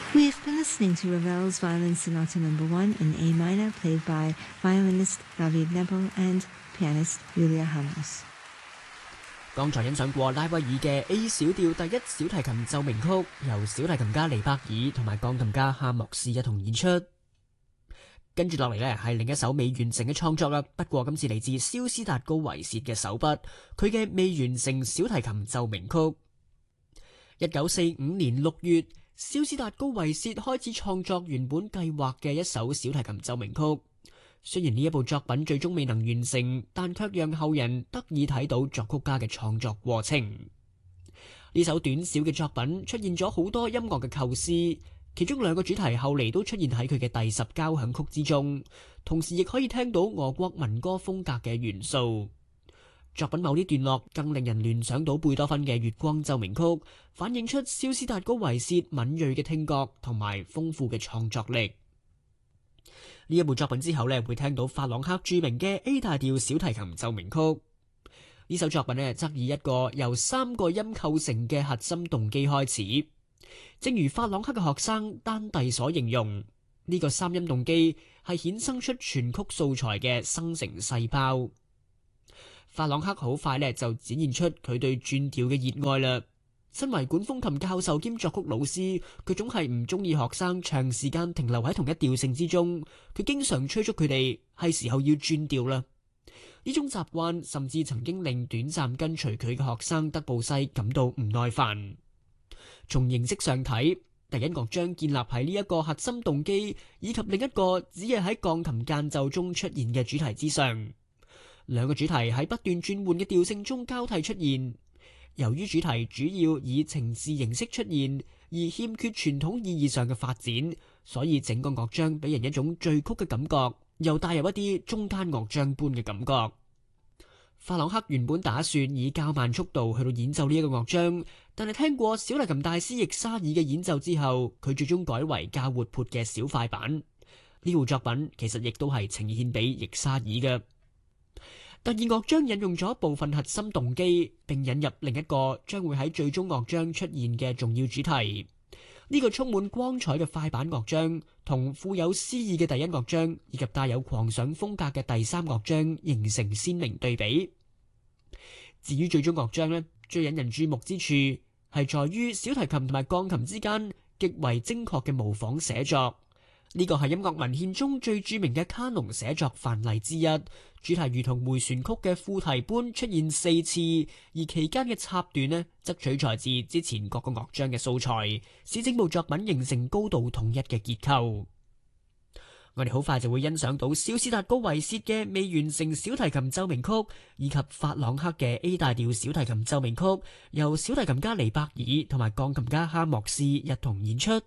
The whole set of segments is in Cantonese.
We've been listening to Ravel's Violin Sonata No. 1 in A minor, played by violinist David Nebel and pianist Julia Ramos。 剛才欣賞過拉威爾嘅 A 小調第一小提琴奏鳴曲，由小提琴家尼伯爾同埋鋼琴家哈莫斯一同演出。跟住落嚟呢係另一首未完成嘅創作啦，不過今次嚟自蕭斯達高維薛嘅手筆，佢嘅未完成小提琴奏鳴曲。1945年6月，蕭斯達高維薛開始創作原本計劃嘅一首小提琴奏鳴曲。雖然呢一部作品最終未能完成，但卻讓後人得以睇到作曲家嘅創作過程。呢首短小嘅作品出現咗好多音樂嘅構思，其中兩個主題後嚟都出現喺佢嘅第10交響曲之中，同時亦可以聽到俄國民歌風格嘅元素。作品某啲段落更令人聯想到貝多芬嘅月光奏鳴曲，反映出蕭斯達高維薛敏銳嘅聽覺同埋豐富嘅創作力。呢一部作品之後呢，會聽到法朗克著名嘅 A 大調小提琴奏鳴曲。呢首作品呢，則以一個由3個音構成嘅核心動機開始。正如法朗克嘅學生丹蒂所形容，呢個3音動機係衍生出全曲素材嘅生成細胞。法朗克好快呢，就展現出佢對轉調嘅熱愛啦。身為管風琴教授兼作曲老師，佢總係唔中意學生長時間停留喺同一調性之中。佢經常催促佢哋係時候要轉調啦。呢種習慣甚至曾經令短暫跟隨佢嘅學生德布西感到唔耐煩。從形式上睇，第一樂章建立喺呢一個核心動機以及另一個只係喺鋼琴間奏中出現嘅主題之上。兩個主題喺不斷轉換嘅調性中交替出現。由於主題主要以情事形式出現，而欠缺傳統意義上嘅發展，所以整個樂章俾人一種序曲嘅感覺，又帶有一啲中間樂章般嘅感覺。法朗克原本打算以較慢速度去到演奏呢一個樂章，但係聽過小提琴大師易沙爾嘅演奏之後，佢最終改為較活潑嘅小快板。呢部作品其實亦都係呈獻俾易沙爾嘅。第二樂章引用咗部分核心動機，並引入另一個將會喺最終樂章出現嘅重要主題。呢個充滿光彩嘅快板樂章，同富有詩意嘅第一樂章，以及帶有狂想風格嘅第3樂章形成鮮明對比。至於最終樂章呢，最引人注目之處係在於小提琴同埋鋼琴之間極為精確嘅模仿寫作。呢個係音樂文獻中最著名嘅卡農寫作範例之一。主題如同回旋曲嘅副題般出現4次，而期間嘅插段呢，則取材自之前各個樂章嘅素材，使整部作品形成高度統一嘅結構。我哋好快就會欣賞到蕭斯達高維薛嘅未完成小提琴奏鳴曲，以及法朗克嘅 A 大調小提琴奏鳴曲，由小提琴家尼伯爾同埋鋼琴家哈莫斯一同演出。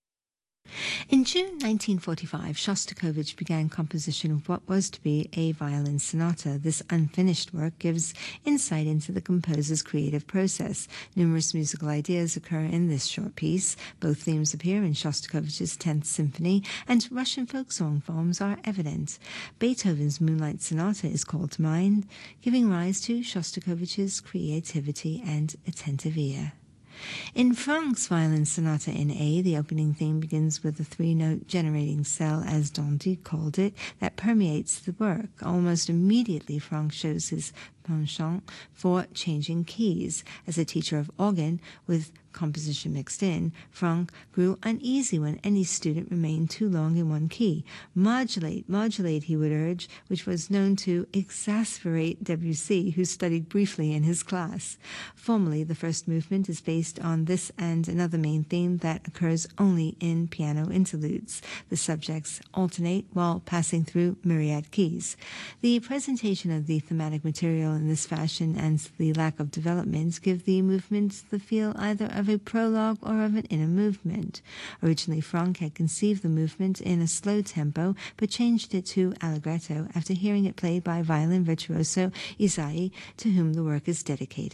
In June 1945, Shostakovich began composition of what was to be a violin sonata. This unfinished work gives insight into the composer's creative process. Numerous musical ideas occur in this short piece. Both themes appear in Shostakovich's 10th Symphony, and Russian folk song forms are evident. Beethoven's Moonlight Sonata is called to mind, giving rise to Shostakovich's creativity and attentive ear. In Franck's Violin Sonata in A, the opening theme begins with a 3-note generating cell, as Dondi called it, that permeates the work. Almost immediately, Franck shows his penchant for changing keys. As a teacher of organ, with composition mixed in, Franck grew uneasy when any student remained too long in one key. Modulate, modulate, he would urge, which was known to exasperate Debussy, who studied briefly in his class. Formally, the first movement is based on this and another main theme that occurs only in piano interludes. The subjects alternate while passing through myriad keys. The presentation of the thematic material in this fashion and the lack of development give the movements the feel either of a prologue or of an inner movement. Originally, Franck had conceived the movement in a slow tempo, but changed it to allegretto after hearing it played by violin virtuoso Isai, to whom the work is dedicated.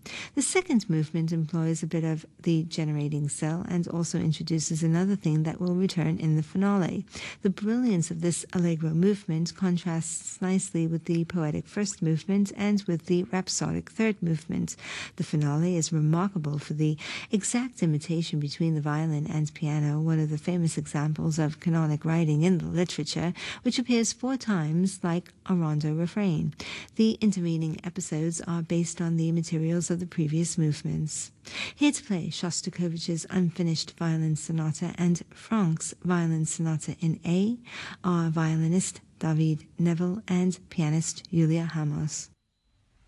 The second movement employs a bit of the generating cell and also introduces another thing that will return in the finale. The brilliance of this allegro movement contrasts nicely with the poetic first movement and with the rhapsodic third movement. The finale is remarkable for the exact imitation between the violin and piano, one of the famous examples of canonic writing in the literature, which appears 4 times like a rondo refrain. The intervening episodes are based on the materials of the previous movements. Here to play Shostakovich's Unfinished Violin Sonata and Franck's Violin Sonata in A are violinist David Neville and pianist Julia Hamos.